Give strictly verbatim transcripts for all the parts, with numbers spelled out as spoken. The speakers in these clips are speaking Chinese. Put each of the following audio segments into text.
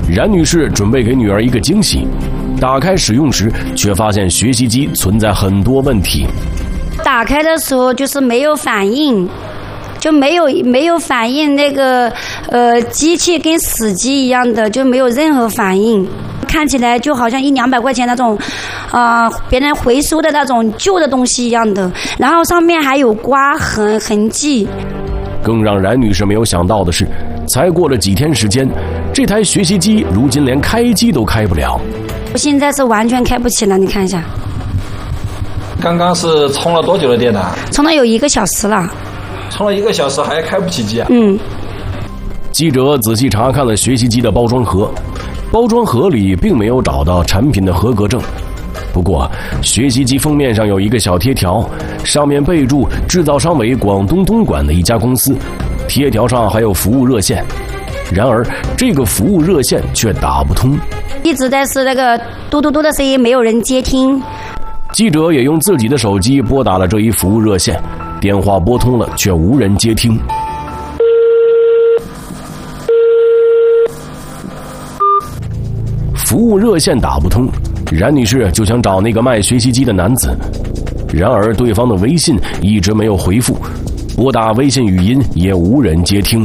冉女士准备给女儿一个惊喜，打开使用时却发现学习机存在很多问题。 打开的时候就是没有反应，就没有没有反应，那个呃机器跟死机一样的，就没有任何反应，看起来就好像一两百块钱那种啊、呃、别人回收的那种旧的东西一样的，然后上面还有刮痕痕迹。 更让冉女士没有想到的是，才过了几天时间，这台学习机如今连开机都开不了。 我现在是完全开不起了，你看一下。 刚刚是充了多久的电呢？ 充了有一个小时了。 充了一个小时还开不起机啊？ 嗯。 记者仔细查看了学习机的包装盒，包装盒里并没有找到产品的合格证。不过，学习机封面上有一个小贴条，上面备注制造商为广东东莞的一家公司，贴条上还有服务热线。然而，这个服务热线却打不通， 一直在是那个嘟嘟嘟的声音，没有人接听。 记者也用自己的手机拨打了这一服务热线，电话拨通了，却无人接听。服务热线打不通，冉女士就想找那个卖学习机的男子，然而对方的微信一直没有回复，拨打微信语音也无人接听。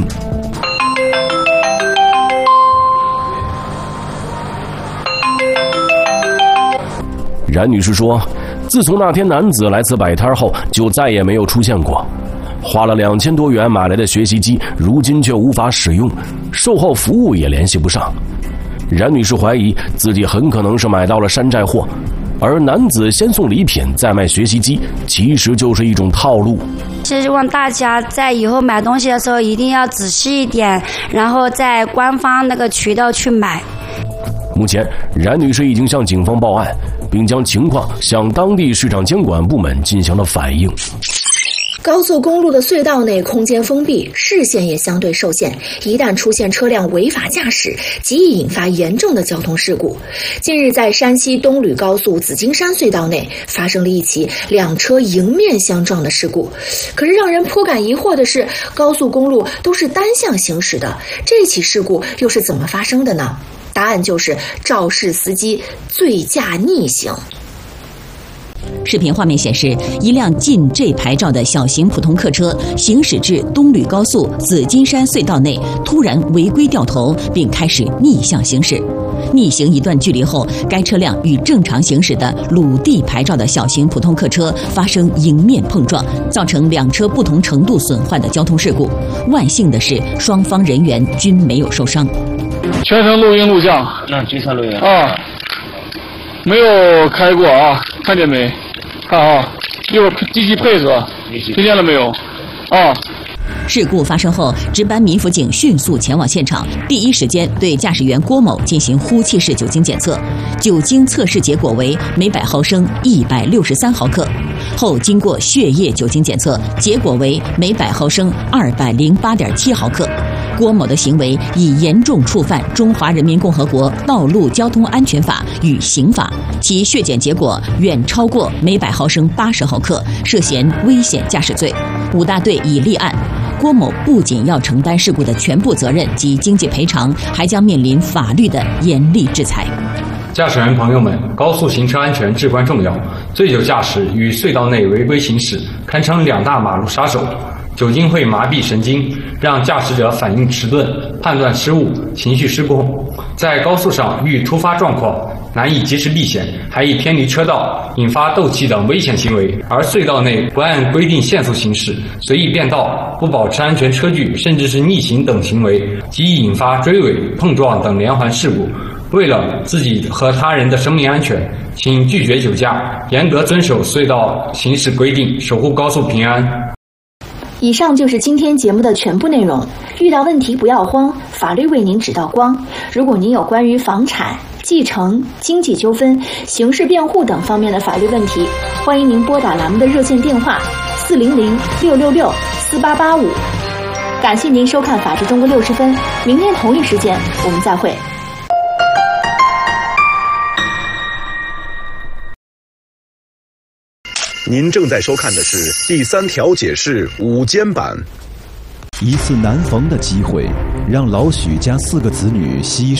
冉女士说，自从那天男子来此摆摊后，就再也没有出现过。花了两千多元买来的学习机，如今却无法使用，售后服务也联系不上。冉女士怀疑自己很可能是买到了山寨货，而男子先送礼品再卖学习机，其实就是一种套路。 希望大家在以后买东西的时候一定要仔细一点，然后在官方那个渠道去买。 目前，冉女士已经向警方报案，并将情况向当地市场监管部门进行了反映。 高速公路的隧道内空间封闭，视线也相对受限，一旦出现车辆违法驾驶，极易引发严重的交通事故。近日，在山西东吕高速紫金山隧道内发生了一起两车迎面相撞的事故。可是让人颇感疑惑的是，高速公路都是单向行驶的，这起事故又是怎么发生的呢？答案就是肇事司机醉驾逆行。 视频画面显示，一辆进 J 牌照的小型普通客车行驶至东吕高速紫金山隧道内，突然违规掉头，并开始逆向行驶。逆行一段距离后，该车辆与正常行驶的鲁 D 牌照的小型普通客车发生迎面碰撞，造成两车不同程度损坏的交通事故。万幸的是，双方人员均没有受伤。 全程录音录像， 那全程录音啊，没有开过啊，看见没？看啊，一会儿机器配是吧？听见了没有？啊。 事故发生后，值班民辅警迅速前往现场，第一时间对驾驶员郭某进行呼气式酒精检测，酒精测试结果为每百毫升一百六十三毫克。后经过血液酒精检测，结果为每百毫升二百零八点七毫克。郭某的行为已严重触犯《中华人民共和国道路交通安全法》与刑法，其血检结果远超过每百毫升八十毫克，涉嫌危险驾驶罪。五大队已立案。郭某不仅要承担事故的全部责任及经济赔偿，还将面临法律的严厉制裁。 驾驶员朋友们，高速行车安全至关重要，醉酒驾驶与隧道内违规行驶堪称两大马路杀手。酒精会麻痹神经，让驾驶者反应迟钝、判断失误、情绪失控。在高速上遇突发状况难以及时避险，还易偏离车道，引发斗气等危险行为。而隧道内不按规定限速行驶、随意变道、不保持安全车距，甚至是逆行等行为，极易引发追尾、碰撞等连环事故。为了自己和他人的生命安全，请拒绝酒驾，严格遵守隧道行驶规定，守护高速平安。 以上就是今天节目的全部内容。遇到问题不要慌，法律为您指道光。如果您有关于房产、继承、经济纠纷、刑事辩护等方面的法律问题，欢迎您拨打栏目的热线电话四零零六六六四八八五。感谢您收看《法治中国六十分》，明天同一时间我们再会。 您正在收看的是第三条解释午间版。 一次难逢的机会，让老许家四个子女牺牲。